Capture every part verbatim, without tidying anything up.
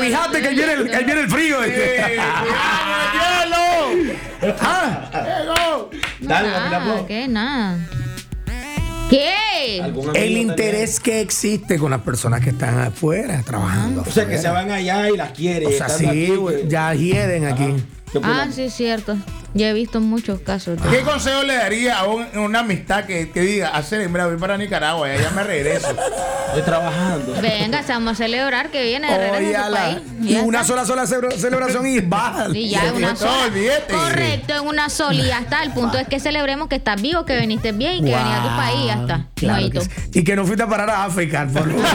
Cobijate que ahí viene el, que ahí viene el frío. Este. ¡Hielo! ¡Ah! Dale, Ah, ¿qué? Nada. ¿Qué? El interés que existe con las personas que están afuera trabajando. O sea, que se van allá y las quieren. O sea, sí, güey, ya hieden aquí. Ah, sí, es cierto. Ya he visto muchos casos. ¿Qué consejo le daría a un- una amistad que, que diga, hacer, mira, voy para Nicaragua, ya me regreso? Estoy trabajando. Venga, vamos a celebrar que viene de regreso a su Óyala. país. Y Ya una está. sola sola ce- celebración y baja. Y ya en una No, sola. olvídate. Correcto, en una sola y ya está. El punto es que celebremos que estás vivo, que viniste bien y que Wow. venís a tu país y ya está. Claro No, y que tú. sí. Y que no fuiste a parar a África, por lo menos.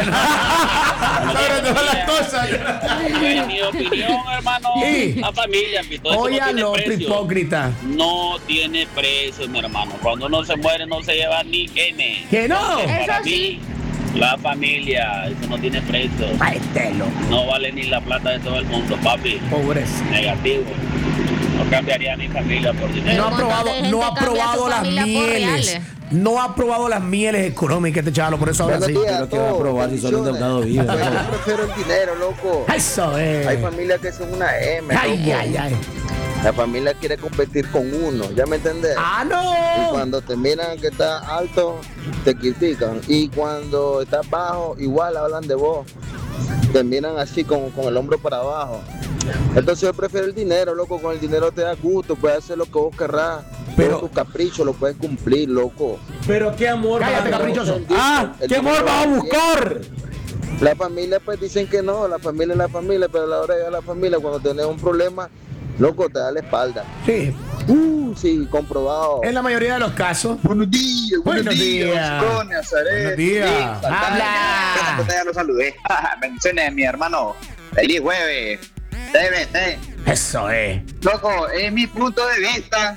Sobre todas las cosas. En mi opinión, hermano, Sí. la familia, mi, todo eso no Oye, tiene al otro precio. hipócrita. No tiene precio, mi hermano. Cuando uno se muere, no se lleva ni N. Que no. Para Eso mí, la familia, eso no tiene precio. Maestelo. No vale ni la plata de todo el mundo, papi. Pobreza. Negativo. No cambiaría mi familia por dinero. No ha un montón probado, de gente no ha cambia su probado las familia por mieles. reales. No ha probado las mieles económicas este chaval, por eso ahora sí. Buenos días Lo que va a probar si solo han dado vida. Pues yo prefiero el dinero, loco. Eso es. Hay familias que son una M, Ay, loco. ay, ay. La familia quiere competir con uno, ¿ya me entendés? ¡Ah, Y no! cuando te miran que estás alto, te critican. Y cuando estás bajo, igual hablan de vos. Te miran así con, con el hombro para abajo. Entonces yo prefiero el dinero, loco. Con el dinero te da gusto, puedes hacer lo que vos querrás. Pero- Pero tus caprichos los puedes cumplir, loco. Pero qué amor. Cállate, mano. caprichoso. Ah, El qué amor dinero vas a es buscar. La familia pues dicen que no, la familia es la familia, pero a la hora de la familia cuando tenés un problema, loco, te da la espalda. Sí. Uh, sí, comprobado. En la mayoría de los casos. Buenos días, Buenos días. Buenos días. ¡Habla! Ya lo saludé. Bendiciones, mi hermano. Feliz jueves. T V T. Eso es. Loco, es mi punto de vista.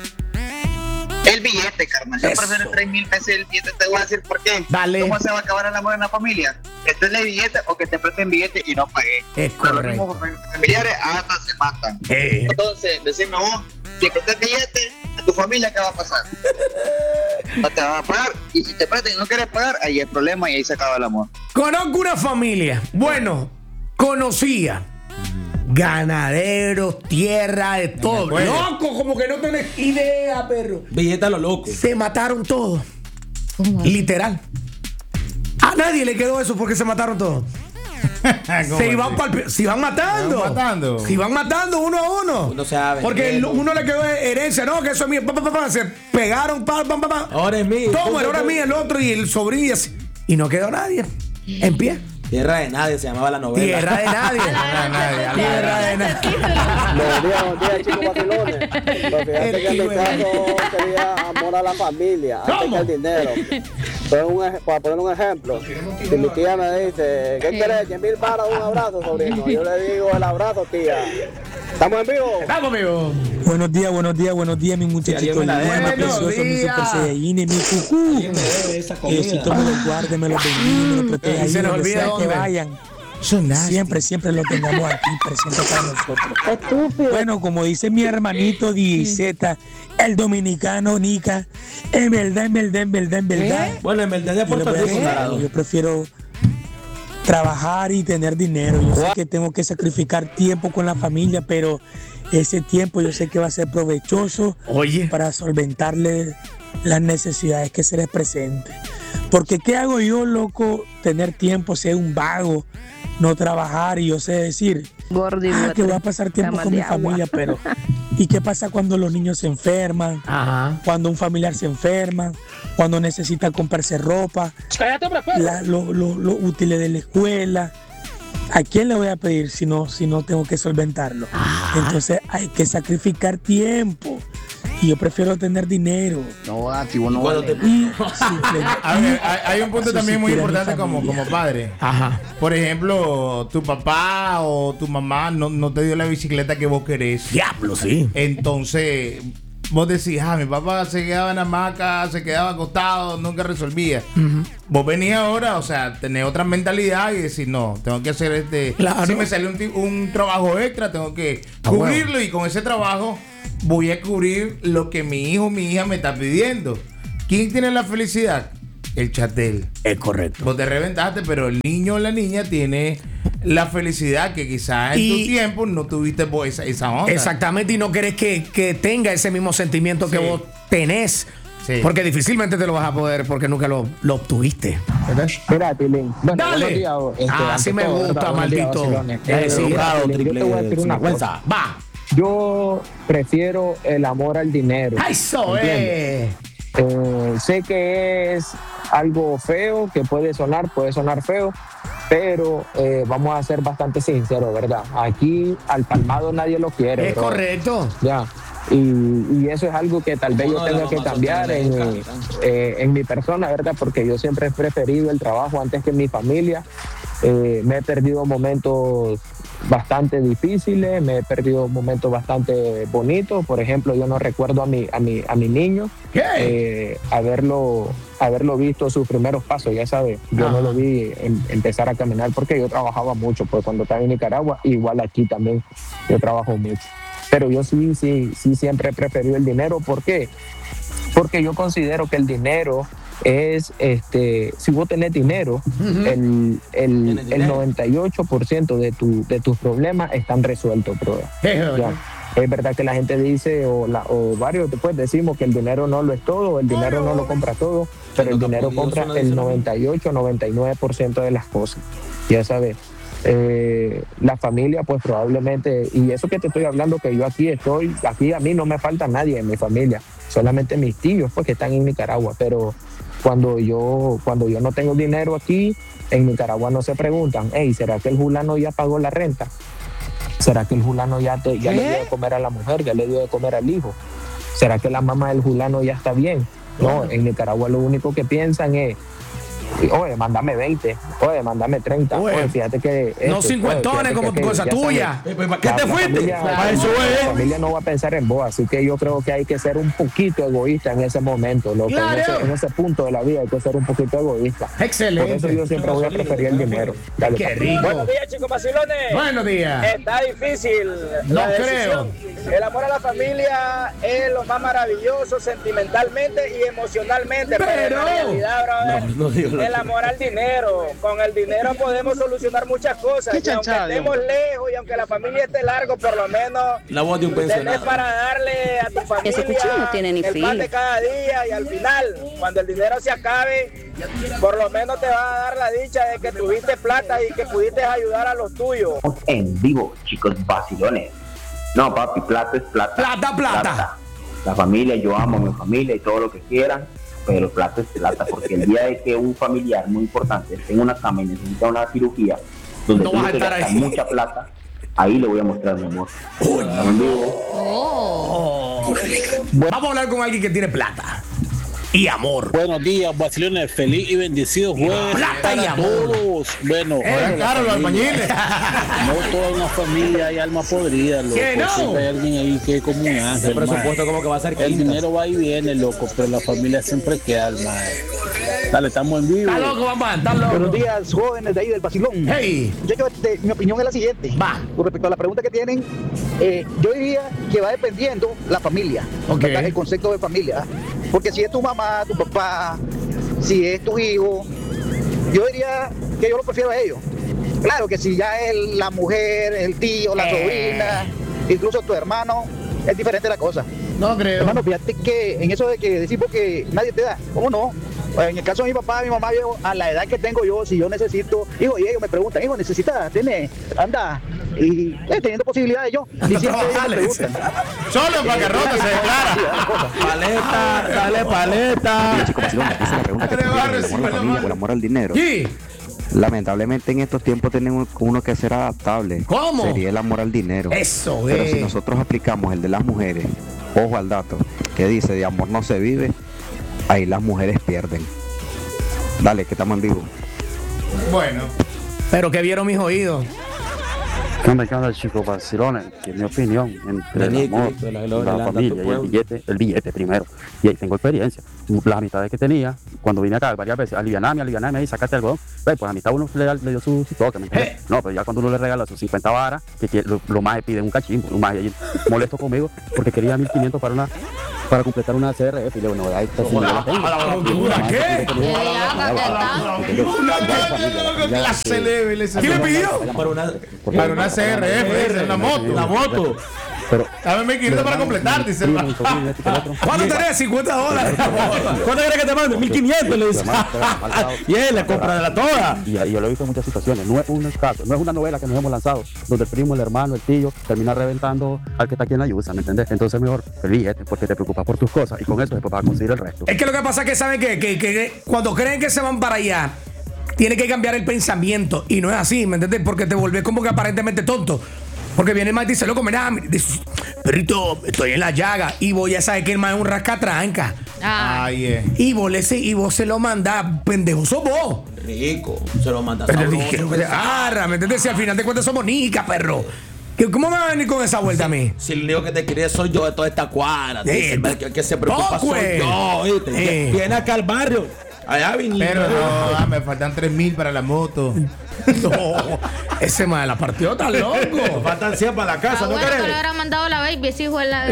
El billete, carnal. Yo Eso. prefiero tres mil pesos el billete. Te voy a decir por qué. Dale. ¿Cómo se va a acabar el amor en la familia? Que te den billete o que te presten billete y no pagué. Es Pero los correcto. mismos familiares hasta se matan. Eh. Entonces, decime vos, si prestas billete, a tu familia, ¿qué va a pasar? No te van a pagar. Y si te prestan y no quieres pagar, ahí hay problema y ahí se acaba el amor. Conozco una familia. Bueno, conocía. Ganaderos, tierra, de todo. Loco, como que no tenés idea, perro. Billeta a lo loco. Se mataron todos. ¿Cómo? Literal. A nadie le quedó eso porque se mataron todos. Se iban, pa'l- se iban matando. Se iban matando. Se iban matando uno a uno. No se sabe. Porque el- uno le quedó herencia, no, que eso es mío. Pa, pa, pa, pa, se pegaron, pa, pa, pa, pa. Ahora es mío. Toma, ahora es mío, el otro y el sobrino y así. Y no quedó nadie. En pie. Tierra de nadie se llamaba la novela. Tierra de nadie. Tierra de nadie. Buenos días, buenos días, chicos vacilones. Pero fíjate que en mi caso sería amor a la familia, antes que el dinero. Pero un ej- para poner un ejemplo, si mi tía me dice, ¿qué quieres? cien mil para un abrazo, sobrino. Yo le digo, el abrazo, tía. ¿Estamos en vivo? Vamos, amigo. Buenos días, buenos días, buenos días, mi muchachito alguien me la lindo, debe. mi precioso, mi Buenos super días. saiyajines, mi cucú. ¿Quién me debe esa comida? Diosito me los guarde, me los bendiga, me los proteja Y ahí se nos donde olvida sea dónde. que vayan. Son nasty. Siempre, siempre lo tengamos aquí presente para nosotros. Bueno, como dice mi hermanito D Z, el dominicano Nica, en verdad, en verdad, en verdad, en verdad. Bueno, en verdad de Yo, le Puerto voy a Rico, decir, Dorado. yo prefiero trabajar y tener dinero. Yo sé que tengo que sacrificar tiempo con la familia, pero ese tiempo yo sé que va a ser provechoso Oye. para solventarle las necesidades que se les presenten. Porque ¿qué hago yo, loco? Tener tiempo, ser un vago, no trabajar y yo sé decir, ah, que voy a pasar tiempo con mi familia, pero ¿y qué pasa cuando los niños se enferman? Ajá. Cuando un familiar se enferma, cuando necesita comprarse ropa, la- lo- lo- los útiles de la escuela. ¿A quién le voy a pedir si no, si no tengo que solventarlo? Entonces hay que sacrificar tiempo. Y yo prefiero tener dinero. No, activo, no Cuando te- Y simple- A ver, hay, hay un punto Eso también sí muy quiere mi importante como, familia. como padre. Ajá. Por ejemplo, tu papá o tu mamá no, no te dio la bicicleta que vos querés. Diablo, sí. Entonces, vos decís, ah, mi papá se quedaba en la hamaca, se quedaba acostado, nunca resolvía. Vos venís ahora, o sea, tenés otra mentalidad y decís, no, tengo que hacer este. Claro. Si me sale un, ti- un trabajo extra, tengo que Ah, cubrirlo y con ese trabajo voy a cubrir lo que mi hijo o mi hija me está pidiendo. ¿Quién tiene la felicidad? El chatel. Es correcto. Vos te reventaste, pero el niño o la niña tiene la felicidad que quizás en Y- tu tiempo no tuviste pues, esa, esa onda. Exactamente, y no querés que, que tenga ese mismo sentimiento que Sí. vos tenés. Sí. Porque difícilmente te lo vas a poder porque nunca lo, lo obtuviste. ¿Verdad? Mira, Tilín. Bueno, Dale. buenos días, este, Ah, ante sí me todo, gusta, ¿verdad? Buenos días, maldito. vacilones. Eh, Eh, sí, mira, educado, Tilín, yo te triple voy a decir una sinvergüenza. cosa. Va. Yo prefiero el amor al dinero. Eso ¿entiendes? es. Eh, sé que es algo feo, que puede sonar, puede sonar feo, pero eh, vamos a ser bastante sinceros, ¿verdad? Aquí al palmado nadie lo quiere. Es bro. correcto. Ya. Y, y eso es algo que tal vez Uno yo de tenga los que más cambiar en, solteros mi- les encanta. eh, en mi persona, ¿verdad? Porque yo siempre he preferido el trabajo antes que mi familia. Eh, me he perdido momentos bastante difíciles, me he perdido momentos bastante bonitos. Por ejemplo, yo no recuerdo a mi, a mi, a mi niño eh, haberlo, haberlo visto sus primeros pasos, ya sabes. Yo no lo vi em- empezar a caminar porque yo trabajaba mucho, pues cuando estaba en Nicaragua, igual aquí también yo trabajo mucho. Pero yo sí, sí, sí siempre he preferido el dinero. ¿Por qué? Porque yo considero que el dinero es, este, si vos tenés dinero, el, el, ¿Tienes el dinero? noventa y ocho por ciento de, tu, de tus problemas están resueltos, bro. Ya. Es verdad que la gente dice, o, la, o varios después decimos que el dinero no lo es todo, el dinero no lo compra todo, pero el Lo que dinero podido compra suena el decir lo noventa y ocho, noventa y nueve por ciento de las cosas. Ya sabes. Eh, la familia pues probablemente, y eso que te estoy hablando, que yo aquí estoy, aquí a mí no me falta nadie en mi familia, solamente mis tíos pues que están en Nicaragua, pero cuando yo cuando yo no tengo dinero aquí en Nicaragua no se preguntan, hey, ¿será que el fulano ya pagó la renta? ¿Será que el fulano ya, te, ya le dio de comer a la mujer, ya le dio de comer al hijo? ¿Será que la mamá del fulano ya está bien? No, en Nicaragua lo único que piensan es, oye, mándame veinte, oye, mándame treinta, Oye, oye, fíjate que... no esto, cincuentones oye, fíjate como que tu cosa ya sabes, tuya. Eh, pues, ¿para qué la- te la fuiste? familia- Para eso La es. familia no va a pensar en vos, así que yo creo que hay que ser un poquito egoísta en ese momento, loco, en, Claro. ese, en ese punto de la vida hay que ser un poquito egoísta. Por eso Excelente. yo siempre voy a preferir el dinero. Dale, Qué papi. rico. Buenos días, chicos vacilones. Buenos días. Está difícil. No la creo. decisión. El amor a la familia es lo más maravilloso sentimentalmente y emocionalmente. Pero, Pero- en la realidad, brother, No, no digo lo el que- amor al dinero. Con el dinero podemos solucionar muchas cosas. Qué Y aunque chanchada, estemos lejos y aunque la familia esté largo, por lo menos La voz de un tenés pensionado. para darle a tu familia Ese cuchillo no tiene ni el filo. pan de cada día, y al final, cuando el dinero se acabe, por lo menos te va a dar la dicha de que tuviste plata y que pudiste ayudar a los tuyos. En vivo, chicos vacilones. No, papi, plata es plata. Plata, plata. La familia, yo amo a mi familia y todo lo que quieran, pero plata es plata, porque el día de que un familiar muy importante esté en una cama y necesita una cirugía, donde No tengo vas a que estar gastar ahí. mucha plata, ahí le voy a mostrar mi amor. Estamos en vivo. Oh. Vamos a hablar con alguien que tiene plata y amor. Buenos días, vacilones. Feliz y bendecido jueves Plata para y amor. todos. Bueno, Eh, ahora la claro, los familia. albañiles. No toda una familia hay alma podrida, loco. ¿Qué no? Siempre hay alguien ahí que es como un ángel. El presupuesto mae. como que va a ser El quintas. dinero va y viene, loco, pero la familia siempre queda, mae. Dale, estamos en vivo. Está loco, mamá, está loco. Buenos días, jóvenes de ahí del Basilón. Hey. Yo, yo, este, mi opinión es la siguiente. Va. Con respecto a la pregunta que tienen, eh, yo diría que va dependiendo la familia, Ok. ¿verdad? El concepto de familia. Porque si es tu mamá, tu papá, si es tu hijo, yo diría que yo lo prefiero a ellos. Claro que si ya es la mujer, el tío, la Eh. sobrina, incluso tu hermano, es diferente la cosa. No creo. Hermano, fíjate que en eso de que decimos que nadie te da, ¿cómo no? En el caso de mi papá, mi mamá, yo, a la edad que tengo yo, si yo necesito, hijo, y ellos me preguntan, hijo, ¿necesitas? ¿Tienes? Anda. Y eh, teniendo posibilidades yo. Y siempre ellos me Trabajales. preguntan. Solo en bancarrota se declara. Paleta, dale paleta. Chicos, vacilón, esa es la pregunta que Le te va a ponen, el amor a recibir la la familia mano. o el amor al dinero. Sí. Lamentablemente en estos tiempos tenemos uno que ser adaptable. ¿Cómo? Sería el amor al dinero. Eso, Pero eh. si nosotros aplicamos el de las mujeres, ojo al dato, que dice de amor no se vive, ahí las mujeres pierden. Dale, que estamos en vivo. Bueno, Pero que vieron mis oídos. ¿Qué onda, qué onda, chicos vacilones? Que es mi opinión entre el Vení, amor, que la la, gloria, anda a tu familia y el pueblo. billete, el billete primero. Y ahí tengo experiencia. Las amistades que tenía, cuando vine acá varias veces, alivianame, alivianame ahí, sacaste algodón. Ve, pues a amistad uno le, le dio su, su toque, ¿me entiendes? Eh. No, pero ya cuando uno le regala sus cincuenta varas, que, que lo, lo más pide un cachimbo, lo más ahí molesto conmigo, porque quería mil quinientos para una para completar una C R F. Y le digo, no, ahí está, sí, no la tengo. ¿Una qué? ¿Una clase leve? ¿Qué le pidió? Para una, para una C R F, una moto. Una moto. Pero, dame mil quinientos para completar, dice el man. ¿Cuánto tenés? cincuenta dólares. ¿Cuánto querés que te mande? mil quinientos, le dice. Y él la compra de la toda. Y, y yo lo he visto en muchas situaciones. No es un caso, no es una novela que nos hemos lanzado, donde el primo, el hermano, el tío, termina reventando al que está aquí en la yusa, ¿me entendés? Entonces mejor ríete porque te preocupas por tus cosas y con eso después vas a conseguir el resto. Es que lo que pasa es que saben que, que, que cuando creen que se van para allá, tiene que cambiar el pensamiento. Y no es así, ¿me entiendes? Porque te volvés como que aparentemente tonto. Porque viene el man y dice, loco, mira, dice, perrito, estoy en la llaga. Y vos ya sabes que el man es un rascatranca. Ah. Ay, eh. Y vos, le, y vos se lo mandás, pendejo, sos vos. Rico, se lo mandas Pero sabroso. dije, agarra, ¿me entiendes? Si al final de cuentas somos nica, perro. ¿Cómo me va a venir con esa vuelta a mí? Si el único que te quiere soy yo de toda esta cuadra. Eh, el que, que se preocupa poco, soy eh. yo, ¿viste? Eh. Viene acá al barrio. Allá vinimos. Pero no, ah, me faltan tres mil para la moto. No, ese man la partió tan loco. Faltan cien para la casa, Ah, ¿no bueno, que querés? le habrá mandado la baby, ese hijo de la...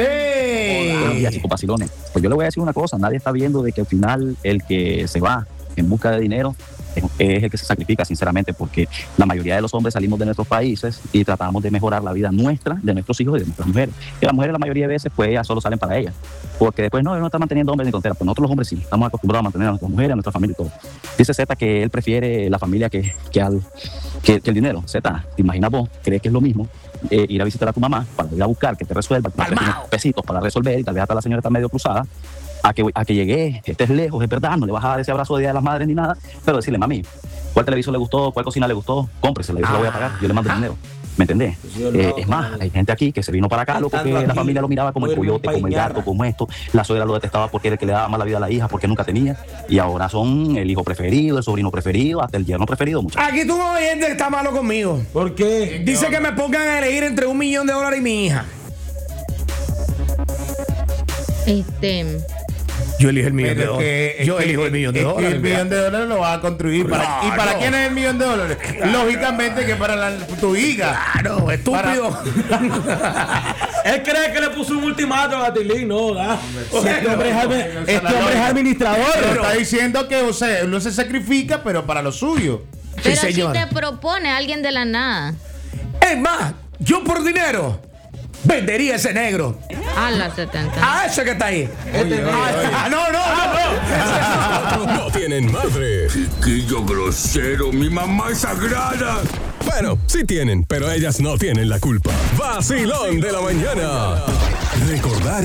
¡Ey! Y así, vacilones. Pues yo le voy a decir una cosa, nadie está viendo de que al final el que se va en busca de dinero es, es el que se sacrifica, sinceramente, porque la mayoría de los hombres salimos de nuestros países y tratamos de mejorar la vida nuestra, de nuestros hijos y de nuestras mujeres. Y las mujeres la mayoría de veces pues ellas solo salen para ellas, porque después no, no están manteniendo hombres ni tonteras, pues nosotros los hombres sí, estamos acostumbrados a mantener a nuestras mujeres, a nuestra familia y todo. Dice Z que él prefiere la familia que, que, al, que, que el dinero. Z, ¿te imaginas vos? ¿Crees que es lo mismo? Eh, ir a visitar a tu mamá para ir a buscar que te resuelva, que te unos pesitos para resolver y tal vez hasta la señora está medio cruzada, a que, a que llegué, estés lejos, es verdad, no le vas a dar ese abrazo de Día de las Madres ni nada, pero decirle, mami, ¿cuál televisor le gustó? ¿Cuál cocina le gustó? Cómpresela, yo se la voy a pagar, yo le mando el dinero. ¿Me entendés? Eh, es más, hay gente aquí que se vino para acá, loco, que la familia lo miraba como el coyote, como el gato, como esto. La suegra lo detestaba porque era el que le daba mala vida a la hija, porque nunca tenía. Y ahora son el hijo preferido, el sobrino preferido, hasta el yerno preferido, muchachos. Aquí tú me oyes que está malo conmigo. ¿Por qué? Dice que me pongan a elegir entre un millón de dólares y mi hija. Este... Yo elijo el millón de Pero dólares. que- Yo es que- elijo el millón de es que dólares. el millón de dólares lo vas a construir. Para, Claro. ¿Y para quién es el millón de dólares? Lógicamente que para la, tu hija. Claro, estúpido. Él cree que le puso un ultimátum a Tilín, no, ¿verdad? Si este hombre es, admi- este hombre es administrador. Pero está diciendo que, o sea, uno se sacrifica, pero para lo suyo. Pero Sí, si señor. te propone alguien de la nada. Es más, yo por dinero vendería ese negro. A las setenta. A ese que está ahí. Ah, no, no, no, no. No tienen madre. Chiquillo grosero, mi mamá es sagrada. Bueno, sí tienen, pero ellas no tienen la culpa. Vacilón de la mañana. Recordar